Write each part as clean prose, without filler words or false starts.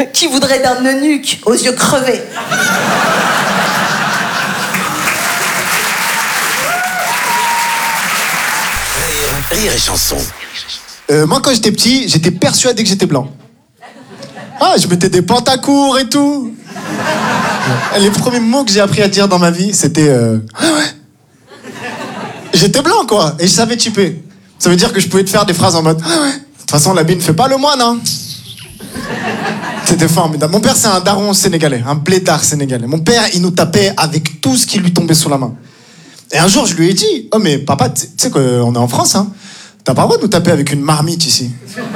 Qui voudrait d'un eunuque aux yeux crevés? Rire et chanson. Moi, quand j'étais petit, j'étais persuadé que j'étais blanc. Ah, je mettais des pantacours et tout. Les premiers mots que j'ai appris à dire dans ma vie, c'était... Ah ouais. J'étais blanc, quoi. Et je savais typer. Ça veut dire que je pouvais te faire des phrases en mode... Ah ouais. De toute façon, l'habit ne fait pas le moine, hein. C'était formidable. Mon père, c'est un daron sénégalais, un blédard sénégalais. Mon père, il nous tapait avec tout ce qui lui tombait sous la main. Et un jour, je lui ai dit, oh mais papa, tu sais qu'on est en France, hein. T'as pas le droit de nous taper avec une marmite ici.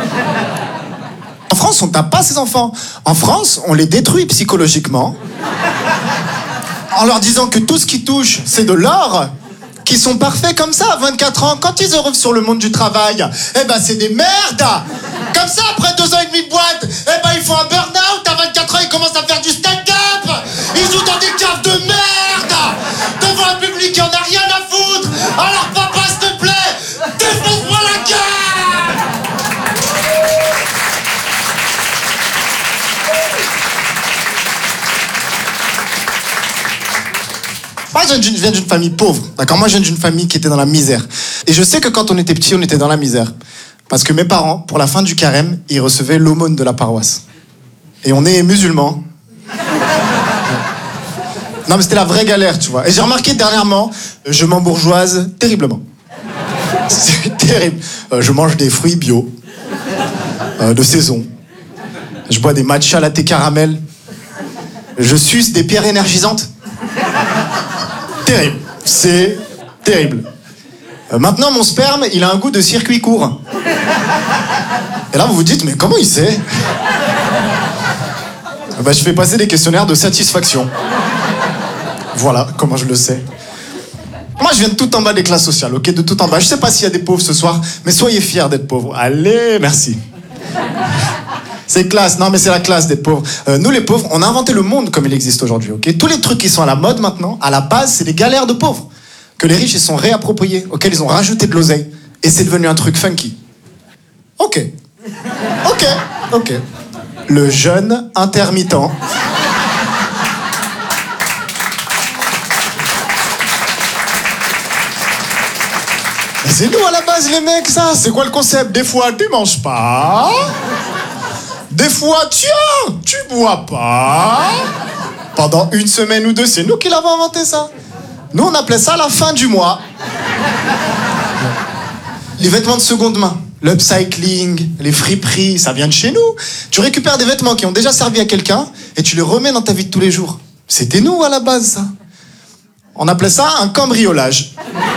En France, on tape pas ses enfants. En France, on les détruit psychologiquement. En leur disant que tout ce qui touche, c'est de l'or. Qui sont parfaits comme ça à 24 ans. Quand ils arrivent sur le monde du travail, eh ben c'est des merdes. Comme ça, après 2 ans et demi de boîte, eh ben ils font un burn-out. À 24 ans, ils commencent à faire du stand-up. Ils jouent dans des caves de merde. Devant un public qui en a rien à foutre. Alors papa, s'il te plaît, défonce-moi la gueule. Moi, je viens d'une famille pauvre, d'accord? Moi, je viens d'une famille qui était dans la misère. Et je sais que quand on était petit, on était dans la misère. Parce que mes parents, pour la fin du carême, ils recevaient l'aumône de la paroisse. Et on est musulmans. Non, mais c'était la vraie galère, tu vois. Et j'ai remarqué dernièrement, je m'embourgeoise terriblement. C'est terrible. Je mange des fruits bio, de saison. Je bois des matchas latte caramel. Je suce des pierres énergisantes. Terrible. C'est terrible. Maintenant, mon sperme, il a un goût de circuit court. Et là, vous vous dites, mais comment il sait? Je fais passer des questionnaires de satisfaction. Voilà comment je le sais. Moi, je viens de tout en bas des classes sociales, ok? De tout en bas. Je sais pas s'il y a des pauvres ce soir, mais soyez fiers d'être pauvres. Allez, merci. C'est classe, non mais c'est la classe d'être pauvre. Nous les pauvres, on a inventé le monde comme il existe aujourd'hui, ok? Tous les trucs qui sont à la mode maintenant, à la base, c'est des galères de pauvres. Que les riches, ils sont réappropriés, auxquels ils ont rajouté de l'oseille. Et c'est devenu un truc funky. Ok. Le jeûne intermittent. C'est nous à la base les mecs, ça. C'est quoi le concept? Des fois, tu manges pas. Des fois, tiens, tu bois pas. Pendant 1 semaine ou 2, c'est nous qui l'avons inventé ça. Nous, on appelait ça la fin du mois. Les vêtements de seconde main, l'upcycling, les friperies, ça vient de chez nous. Tu récupères des vêtements qui ont déjà servi à quelqu'un et tu les remets dans ta vie de tous les jours. C'était nous à la base, ça. On appelait ça un cambriolage.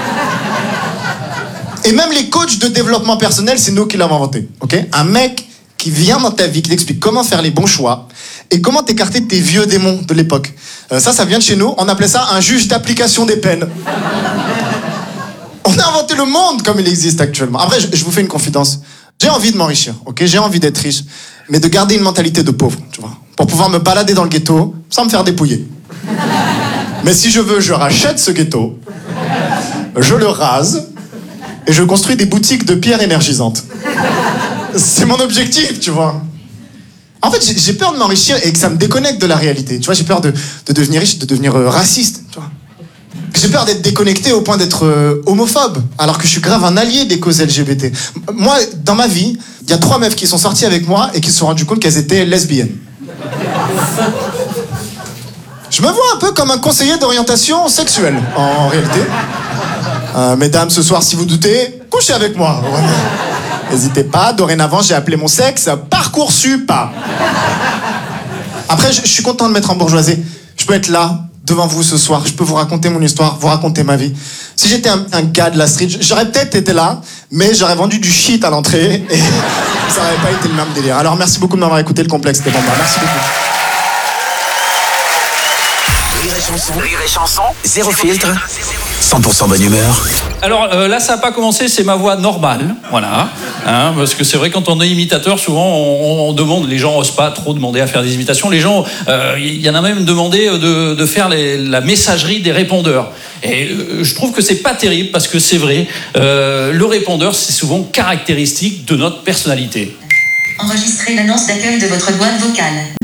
Et même les coachs de développement personnel, c'est nous qui l'avons inventé. Ok? Un mec qui vient dans ta vie, qui t'explique comment faire les bons choix et comment t'écarter de tes vieux démons de l'époque. Ça vient de chez nous. On appelait ça un juge d'application des peines. On a inventé le monde comme il existe actuellement. Après, je vous fais une confidence. J'ai envie de m'enrichir, ok? J'ai envie d'être riche, mais de garder une mentalité de pauvre, tu vois, pour pouvoir me balader dans le ghetto sans me faire dépouiller. Mais si je veux, je rachète ce ghetto, je le rase et je construis des boutiques de pierres énergisantes. C'est mon objectif, tu vois. En fait, j'ai peur de m'enrichir et que ça me déconnecte de la réalité. Tu vois, j'ai peur de devenir riche, de devenir raciste, tu vois. J'ai peur d'être déconnecté au point d'être homophobe, alors que je suis grave un allié des causes LGBT. Moi, dans ma vie, il y a 3 meufs qui sont sorties avec moi et qui se sont rendues compte qu'elles étaient lesbiennes. Je me vois un peu comme un conseiller d'orientation sexuelle, en réalité. Mesdames, ce soir, si vous doutez, couchez avec moi. N'hésitez pas, dorénavant, j'ai appelé mon sexe Parcoursup. Après, je suis content de m'être embourgeoisé. Je peux être là, devant vous ce soir. Je peux vous raconter mon histoire, vous raconter ma vie. Si j'étais un gars de la street, j'aurais peut-être été là, mais j'aurais vendu du shit à l'entrée et ça n'aurait pas été le même délire. Alors, merci beaucoup de m'avoir écouté. Le complexe, c'était pour moi. Merci beaucoup. Rire et chanson, zéro filtre, 100% bonne humeur. Alors là, ça n'a pas commencé, c'est ma voix normale, voilà. Hein, parce que c'est vrai, quand on est imitateur, souvent on demande, les gens n'osent pas trop demander à faire des imitations. Les gens, il y en a même demandé de faire la messagerie des répondeurs. Et je trouve que c'est pas terrible parce que c'est vrai, le répondeur, c'est souvent caractéristique de notre personnalité. Enregistrez l'annonce d'accueil de votre boîte vocale.